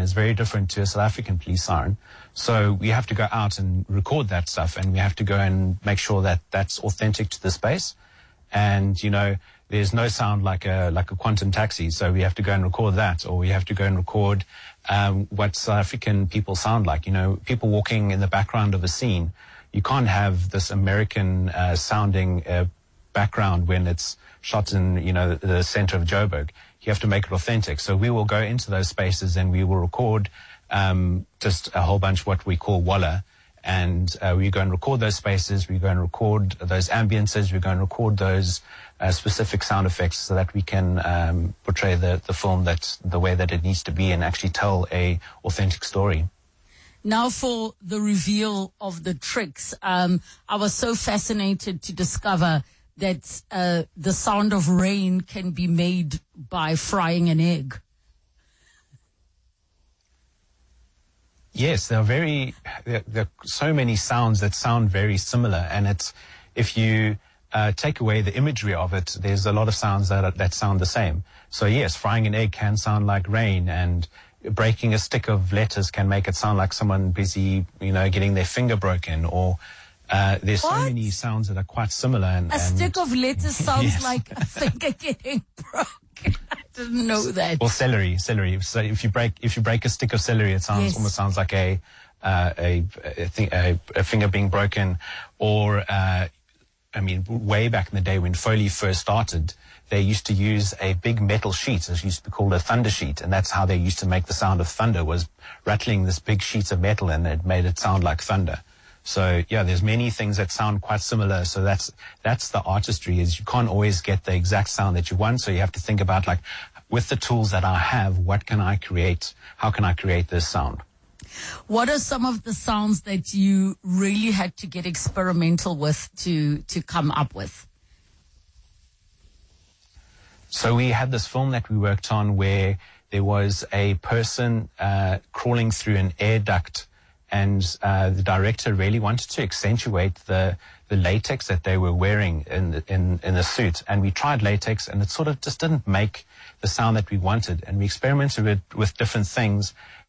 is very different to a South African police siren. So we have to go out and record that stuff, and we have to go and make sure that that's authentic to the space. And, you know, there's no sound like a quantum taxi. So we have to go and record that, or we have to go and record what South African people sound like. You know, people walking in the background of a scene. You can't have this American sounding background when it's shot in, you know, the center of Joburg. You have to make it authentic. So we will go into those spaces and we will record just a whole bunch of what we call walla. And we go and record those spaces, we go and record those ambiences, we go and record those specific sound effects so that we can portray the film the way that it needs to be and actually tell a authentic story. Now for the reveal of the tricks, I was so fascinated to discover that the sound of rain can be made by frying an egg. Yes, there are so many sounds that sound very similar, and if you take away the imagery of it, there's a lot of sounds that sound the same. So yes, frying an egg can sound like rain, and breaking a stick of letters can make it sound like someone busy, you know, getting their finger broken, or there's so many sounds that are quite similar. And stick of letters sounds yes. like a finger getting broken. I didn't know that. Or celery. So if you break a stick of celery, it almost sounds like a finger being broken. Or I mean, way back in the day when Foley first started, they used to use a big metal sheet. It used to be called a thunder sheet, and that's how they used to make the sound of thunder, was rattling this big sheet of metal, and it made it sound like thunder. So yeah, there's many things that sound quite similar. So that's the artistry, is you can't always get the exact sound that you want. So you have to think about, like, with the tools that I have, what can I create? How can I create this sound? What are some of the sounds that you really had to get experimental with to come up with? So we had this film that we worked on where there was a person crawling through an air duct, and the director really wanted to accentuate the latex that they were wearing in the suit. And we tried latex, and it sort of just didn't make the sound that we wanted. And we experimented with different things.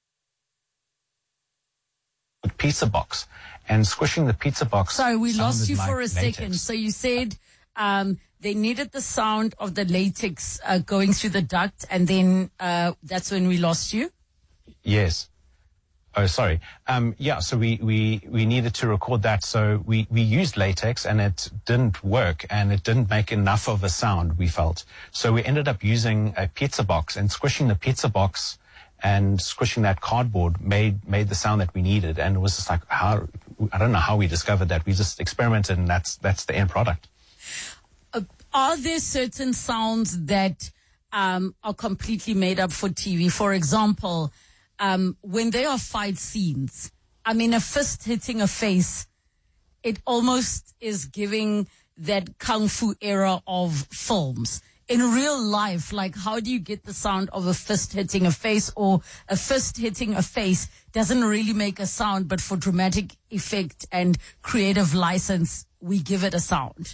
Pizza box, and squishing the pizza box. Sorry, we lost you for a latex. second. So you said they needed the sound of the latex going through the duct, and then that's when we lost you? Yes. Oh, sorry. Yeah, so we needed to record that. So we used latex, and it didn't work, and it didn't make enough of a sound, we felt. So we ended up using a pizza box, and squishing the pizza box and squishing that cardboard made the sound that we needed. And it was just like, I don't know how we discovered that. We just experimented, and that's the end product. Are there certain sounds that are completely made up for TV? For example, when there are fight scenes, I mean, a fist hitting a face, it almost is giving that kung fu era of films. In real life, like, how do you get the sound of a fist hitting a face, or a fist hitting a face doesn't really make a sound, but for dramatic effect and creative license, we give it a sound?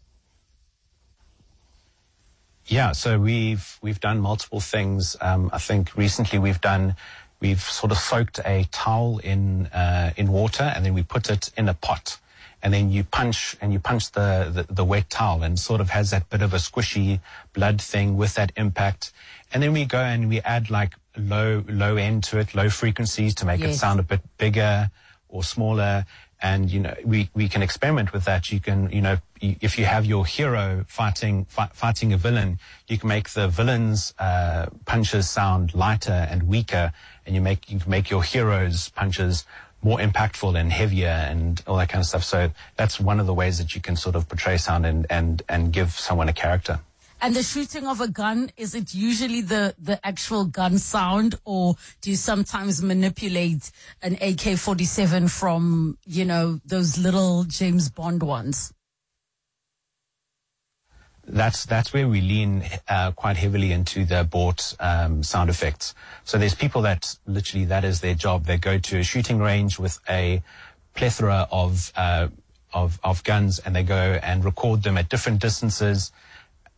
Yeah, so we've done multiple things. I think recently we've sort of soaked a towel in water, and then we put it in a pot. And then you punch the wet towel, and sort of has that bit of a squishy blood thing with that impact. And then we go and we add like low end to it, low frequencies to make it sound a bit bigger or smaller. And, you know, we can experiment with that. You can, you know, if you have your hero fighting a villain, you can make the villain's punches sound lighter and weaker, and you can make your hero's punches more impactful and heavier and all that kind of stuff. So that's one of the ways that you can sort of portray sound and give someone a character. And the shooting of a gun, is it usually the actual gun sound, or do you sometimes manipulate an AK-47 from, you know, those little James Bond ones? That's where we lean quite heavily into the bought sound effects. So there's people that literally that is their job. They go to a shooting range with a plethora of guns, and they go and record them at different distances.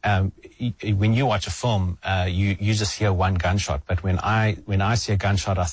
When you watch a film, you just hear one gunshot, but when I see a gunshot, I